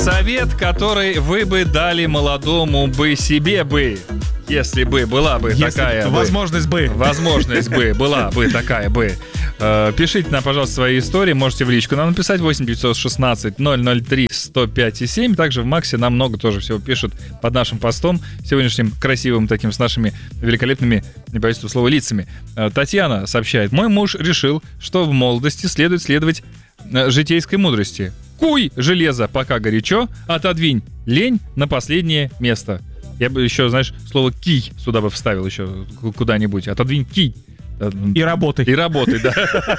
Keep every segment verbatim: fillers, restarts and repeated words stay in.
Совет, который вы бы дали молодому бы себе бы, если бы была бы Если такая бы. возможность бы. Возможность бы была бы такая бы. Э, пишите нам, пожалуйста, свои истории. Можете в личку нам написать восемь девятьсот шестнадцать ноль ноль три сто пять и семь. Также в Максе нам много тоже всего пишут под нашим постом, сегодняшним красивым таким, с нашими великолепными, не боюсь этого слова, лицами. Э, Татьяна сообщает: мой муж решил, что в молодости следует следовать э, житейской мудрости. Куй железо, пока горячо, отодвинь лень на последнее место. Я бы еще, знаешь, слово «кий» сюда бы вставил еще куда-нибудь. Отодвинь кий. И работай. И работай, да.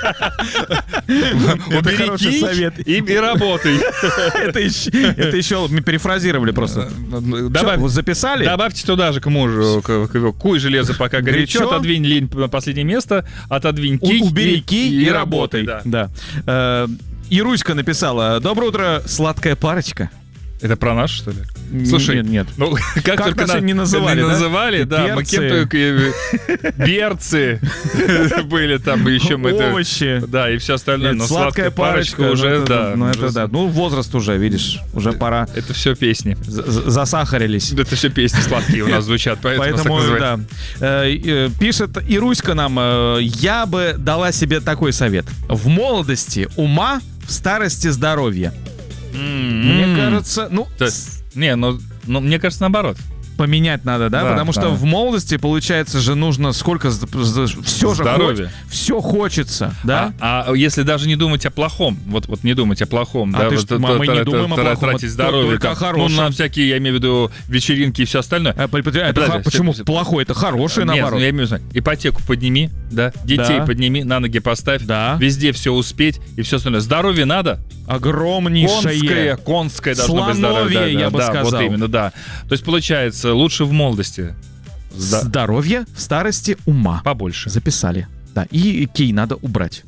Убери хороший кий совет. и и работай. Это еще мы перефразировали просто. Добавь- Записали? Добавьте туда же к мужу к- к его: куй железо, пока горячо, Горячо. отодвинь лень на последнее место, отодвинь У- кий Убери и- кий и работай. да. Да. Э, Ируська написала: доброе утро, сладкая парочка. Это про нас, что ли? Слушай, Нет, нет. ну, как, Как только нас на- не называли, не да? называли, да, мы Перцы. кем-то э, берцы были там еще мы это- Овощи. да, и все остальное, но Сладкая парочка уже, ну, это, да, ну, это уже- да. Ну, возраст уже, видишь, уже пора. это все песни, З- з- Засахарились. это все песни сладкие у нас звучат, поэтому, нас так Поэтому, называют. да. Э, э, Пишет Ируська нам: э, я бы дала себе такой совет. В молодости ума, в старости здоровья. Мне М-м. кажется, ну, То с- есть, не, ну, ну, мне кажется, наоборот. поменять надо, да? Да, Потому что да. в молодости, получается же, нужно сколько... Все же Здоровья. все хочется, да? А, а если даже не думать о плохом, вот, вот не думать о плохом, А да, ты вот что, это- мы не это- думаем о это- плохом, тратить а здоровье, только там, о хорошем. ну, на всякие, я имею в виду, вечеринки и все остальное. А, подожди, это Подожди, ха- почему все- плохое? Это хорошее, Нет, наоборот. ну, я имею в виду, ипотеку подними, да, детей Да. подними, на ноги поставь, Да. везде все успеть и все остальное. Здоровье надо? Огромнейшее. Конское, конское должно быть здоровье. Слоновье, Да, я да, бы да, сказал. Вот именно, да. То есть, получается, лучше в молодости. Да. Здоровье в старости ума. Побольше. Записали. Да, и кей надо убрать.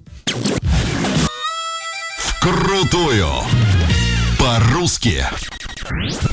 Вкрутую. По-русски.